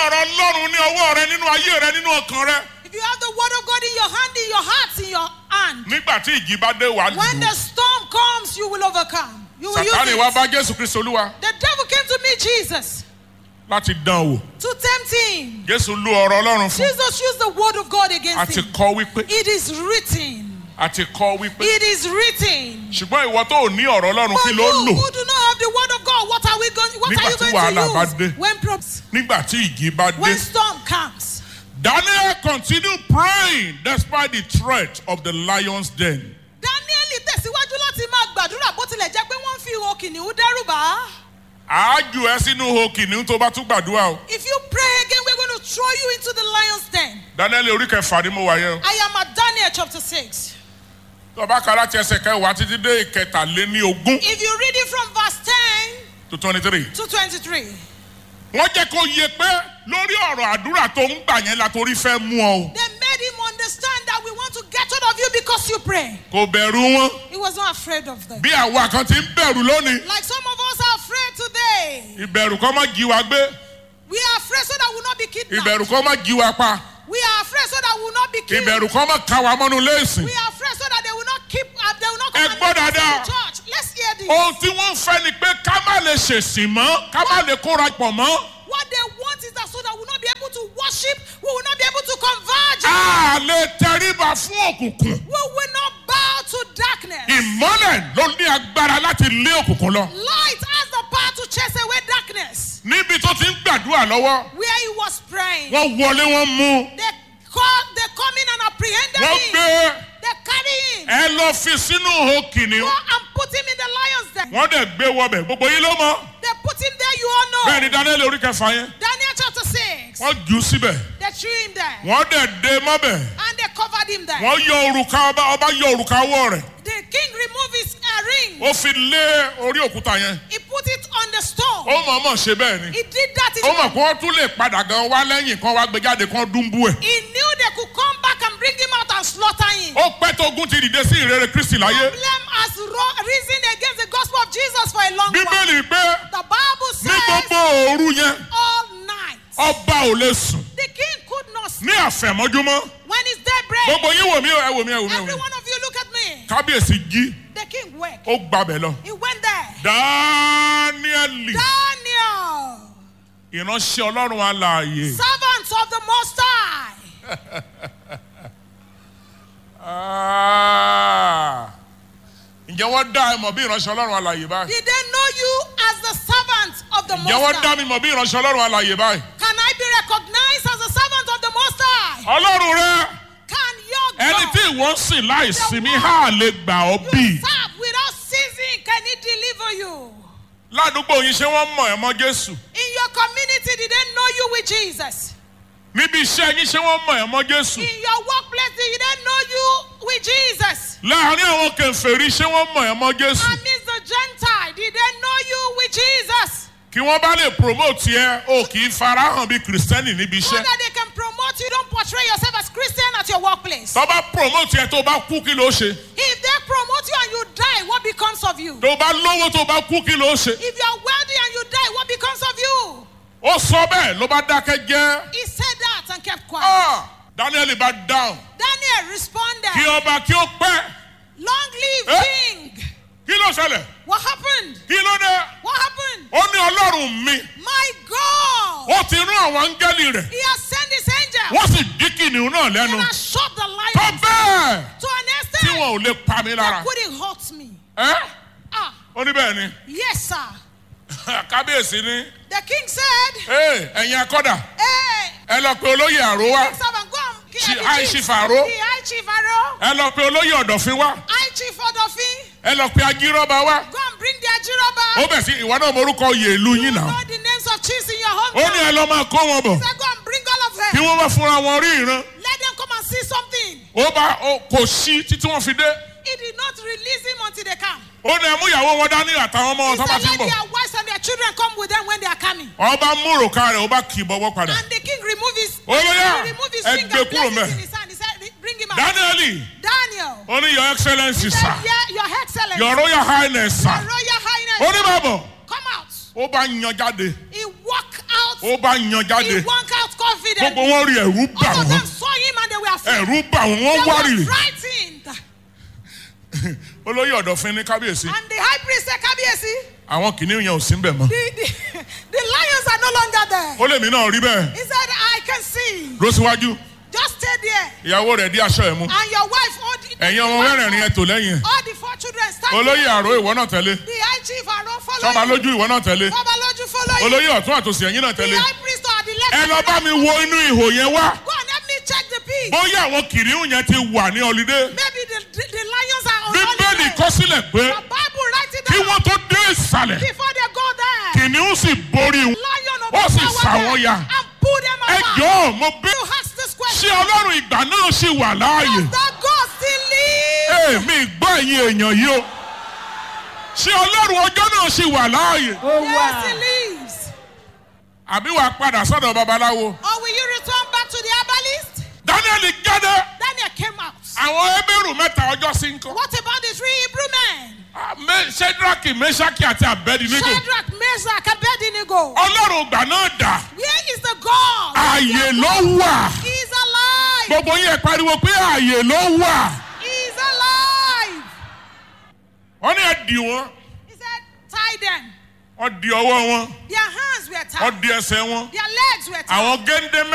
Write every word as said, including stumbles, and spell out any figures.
ọ̀rọ̀ Ọlọ́run ní ọwọ́ rẹ nínú ayé rẹ nínú ọkàn rẹ. If you have the word of God in your hand, in your heart, in your hand. Nígbà tí ìjì bá dé wá lù. When the storm comes, you will overcome. You will use Sátánì wá it. bá Jésù Kristi Olúwa. The devil came to meet Jesus Láti dán wò. to tempt him. Jésù lu ọ̀rọ̀ Ọlọ́run fún. Jesus used the word of God against Àti him. kọ́ wípé. It is written. Àti kọ́ wípé. It is written. Ṣùgbọ́n ìwọ tó ò ní ọ̀rọ̀ Ọlọ́run But kí you ló lò? who do not have the word of God, what are we going? What Nígbà are you tí going wàhálà bá to dé. use when problems, Nígbà tí ìjì bá when dé. storm comes? Daniel continued praying despite the threat of the lion's den. Daniel tẹ̀síwájú láti máa gbàdúrà bó tilẹ̀ jẹ́ pé wọ́n ń fi ihò kìnìún dẹ́rù bà á. Àájù ẹ sínú ihò kìnìún tó bá tún gbàdúrà o. If you pray again, we're going to throw you into the lion's den. Daniel orí kẹfà ni mo wà yẹn o. I am at Daniel chapter six. Tó bá ka láti ẹsẹ̀ kẹwàá títí dé ìkẹtàléní ogún If you read it from verse ten to twenty-three. to twenty-three, Wọ́n jẹ́ kó yé pé lórí ọ̀rọ̀ àdúrà tó ń gbà yẹn la torí fẹ́ mú ọ o. they made him understand that we want to get rid of you because you pray. Kò bẹ̀rù wọn. He was not afraid of them. Bí àwa kan ti ń bẹ̀rù lónìí. Like some of us are afraid today. Ìbẹ̀rù kan má jí wa gbé. We are afraid so that we will not be kidnapped. Ìbẹ̀rù kan má jí wa pa. We are afraid so that we will not be killed. Ìbẹ̀rù kan má ká wa mọ́nú léèsì. We are afraid so that they will not keep uh, they will not come Ẹ and gbọ́ meet us in dáadáa. the church. Let's hear this. Ohun tí wọ́n ń fẹ́ ni pé ká má lè ṣèsìn mọ́, ká má lè kóra pọ̀ mọ́. What they want is that so that we will not be able to worship, we will not be able to converge. A lè tẹríba fún òkùnkùn. We will not bow to darkness. Ìmọ́lẹ̀ ló ní agbára láti lé òkùnkùn lọ. Light has the power to chase away darkness. Níbi tó ti ń gbàdúrà lọ́wọ́, Where he was praying, wọ́n wọlé wọ́n mú. they call, they come in and apprehended Wọ́n him. gbé They carry him. ẹ lọ fi sínú ihò kìnìún. Go and put him in the lion's den. Wọ́n dẹ̀ gbé wọbẹ̀. Gbogbo yín ló mọ̀. They put him there, you all know. Bẹ́ẹ̀ ni Daniel orí kẹfà yẹn. Daniel chapter six. Wọ́n jù ú síbẹ̀. They threw him there. Wọ́n dẹ̀ dé mọ́bẹ̀. And they covered him there. Wọ́n yọ òrùka ọba ọba yọ òrùka ọwọ́ rẹ̀. The king removed his uh, ring. Ó fi lé orí òkúta yẹn. He put it on the stone. Ó mọ̀ mọ̀ ṣe bẹ́ẹ̀ ni. He did that. In Ó mọ̀ pé wọ́n tún lè padà gan wá lẹ́yìn kan wá gbé jáde kan dúnbú ẹ̀. He knew they could come back and bring him out and slaughter him. Ó pẹ́ tó ogun ti dìde sí ìrere Kristi láyé. Problem has ro- risen against the gospel of Jesus for a long while. Bíbélì pé The Bible ní says gbogbo òru yẹn all night. ọba ò lè sùn The king could not sleep. ní àfẹ̀mọ́júmọ́. When it's daybreak, Gbogbo yín wò mí ẹ wò mí ẹ wò mí ẹ wò every mí. one of you look at me. Kábíyèsí jí The king wake. ó gbabẹ̀ lọ. He went there. Dáníẹ́lì Daniel, ìránṣẹ́ Ọlọ́run alààyè. servants of the Most High. Ah. Ǹjẹ́ wọ́n dá ẹ mọ̀ bí ìránṣẹ́ Ọlọ́run alààyè báyìí? Did they know you as the servant of the Most Ǹjẹ́ wọ́n dá High? mi mọ̀ bí ìránṣẹ́ Ọlọ́run alààyè báyìí? Can I be recognized as a servant of the Most High? Ọlọ́run rẹ Can your ẹni God tí ìwọ ń sìn láì sinmi hà lè gbà ọ́ bí. you serve without ceasing, can He deliver you? Ládùúgbò yín ṣé wọ́n mọ̀ ẹ́ mọ́ Jésù? In your community, did they know you with Jesus? Níbi iṣẹ́ yín ṣé wọ́n mọ̀ ẹ́ mọ́ Jésù? In your workplace, did they know you with Jesus? Láàárín àwọn kèfèrí ṣé wọ́n mọ̀ ẹ́ mọ́ Jésù? Amidst the Gentile, did they know you with Jesus? Kí wọ́n bá lè promote ẹ, o kì í farahàn bí Kìrìsìtẹ́nì níbi So iṣẹ́. that they can promote you, don't portray yourself as Christian at your workplace. Tó bá promote ẹ tó bá kú kí ló ṣe? If they promote you and you die, what becomes of you? Tó bá lówó tó bá kú kí ló ṣe? If you are wealthy and you die, what becomes of you? Ó sọ bẹ́ẹ̀ ló bá dákẹ́ jẹ́. He said that and kept quiet. Ah! Daniel bá dáhùn. Daniel responded, Kí ọba kí ó pẹ́. long live Eh? king. Kí ló ṣẹlẹ̀? What happened? Kí ló dé? What happened? Ó ní Ọlọ́run mi. My God! Ó ti rán àwọn áńgẹ́lì rẹ̀. He has sent his angel Wọ́n sì dí kìnìún náà and lẹ́nu. has shot the Tó lion bẹ́ẹ̀ to an tí extent wọn ò lè pa mí lára. that couldn't hurt me. Ẹ́ Ah, ó ní bẹ́ẹ̀ ni. yes, sir. Kábíyèsí ní. The king said, Ee ẹ̀yin akọ́dà. hey, Ẹ lọ pe olóyè àró wá. servant, go and get Chi- the High chief. Chief Aro. The high chief Aro. Ẹ lọ pe olóyè ọ̀dọ̀fín wá. High chief Odofin. Ẹ lọ pe agírọ́ba wá. Go and bring the Ajiroba. Ó bẹ̀ sí ìwọ náà morúkọ oyè ìlú You yín know náà. the names of chiefs in your Ó hometown. ní ẹ lọ máa kó wọn bọ̀. He said, go and bring all of Kí them. wọ́n bá fúnra wọn rí ìran. Let them come and see something. Ó bá ó- kò sí títí wọ́n fi dé. He did not release him until they come. Ó ní ẹ mú ìyàwó wọn dání àtàwọn ọmọ He wọn tó bá said, ti ń let bọ̀. their wives and their children come with them when they are coming. Ọba mú òrùka rẹ̀ ó bá kì í bọ́wọ́ padà. And the king removed his, Olóyè, he removed his ẹ finger, gbé kúrò placed it mẹ́. in his hand. He said, bring him out. Daniel, Daniel. ó ní your excellency He sir, said, yeah, your excellency. your royal highness Your sir. royal highness. Ó ní bàbọ̀, Come out. ó bá yan jáde, He walked out. ó bá yan He jáde. walked out they, gbogbo wọn rí ẹ̀rù bà all of wọ́n them saw him and they were afraid. ẹ̀rù bà wọ́n They wọ́n were wárìrì frightened. olóyè ọ̀dọ̀fin ní kábíyèsí And the high priest said, Kábíyèsí, àwọn kìnìún yẹn ò sí bẹ̀ mọ́ the, the, the lions are no longer there. ó lèmi náà rí bẹ́ẹ̀ He said, I can see. lọ síwájú Just stay there. ìyàwó rẹ̀ dí aṣọ ẹ̀ mú And your wife, all the, ẹ̀yin ọmọ mẹ́rẹ̀ẹ̀rin ẹ̀ tò lẹ́yìn ẹ̀ all the four children stand olóyè there. àrò ìwọ náà tẹ̀lé The high chief are not sọba following. lójú ìwọ náà tẹ̀lé Babaloju follow you. olóyè ọ̀tún àtòsí ẹ̀yin náà The tẹ̀lé high priest are the left. ẹ lọ bá mi wo inú ihò yẹn wá Go and help me check the pig. bóyá àwọn kìnìún yẹn ti wà ní ọlídé Maybe the, the, the lions are on bíbélì holiday. kọ sílẹ̀ pé The Bible writes it kí down wọ́n tó dé ìsàlẹ̀ before they go there. kìnìún sì borí wọn Lion of ó sì power fà there wọ́n ya and pull them ẹ apart. jọ̀ọ́ mo bẹ̀ You ask this ṣé question. ọlọ́run ìgbà náà ṣì wà láàyè Does that God still live? èmi gbọ́ ẹ̀yin èèyàn yìí o ṣé ọlọ́run ọjọ́ náà ṣì wà láàyè Yes, he lives. àbí wàá padà sọ́dọ̀ babaláwo Or will you return back to the herbalist? Daniel jáde Daniel came out. àwọn ẹbẹ̀rù mẹ́ta ọjọ́ sí nǹkan What about the three Hebrew men? Ṣẹ́dúrákì Mẹ́ṣákì àti Abẹ́dínígò Shadrach, Meshach, and Abednego. ọlọ́run ìgbà náà dà Where is the God? ààyè ló wà He is alive. gbogbo yín ẹ pariwo pé ààyè ló wà He is alive. wọ́n ní ẹ dì wọ́n He said, tie them. wọ́n di ọwọ́ wọn Their hands were tied. wọ́n di ẹsẹ̀ wọn Their legs were tied. àwọn géńdé